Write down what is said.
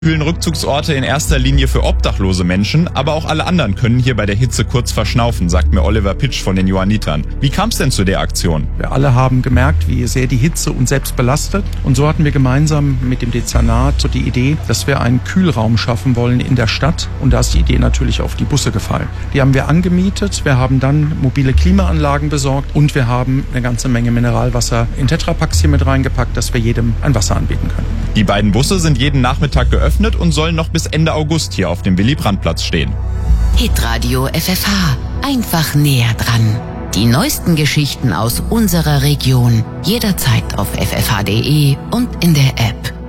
Kühlen Rückzugsorte in erster Linie für obdachlose Menschen, aber auch alle anderen können hier bei der Hitze kurz verschnaufen, sagt mir Oliver Pitsch von den Johannitern. Wie kam es denn zu der Aktion? Wir alle haben gemerkt, wie sehr die Hitze uns selbst belastet. Und so hatten wir gemeinsam mit dem Dezernat so die Idee, dass wir einen Kühlraum schaffen wollen in der Stadt. Und da ist die Idee natürlich auf die Busse gefallen. Die haben wir angemietet, wir haben dann mobile Klimaanlagen besorgt und wir haben eine ganze Menge Mineralwasser in Tetrapacks hier mit reingepackt, dass wir jedem ein Wasser anbieten können. Die beiden Busse sind jeden Nachmittag geöffnet und sollen noch bis Ende August hier auf dem Willy-Brandt-Platz stehen. Hitradio FFH. Einfach näher dran. Die neuesten Geschichten aus unserer Region. Jederzeit auf ffh.de und in der App.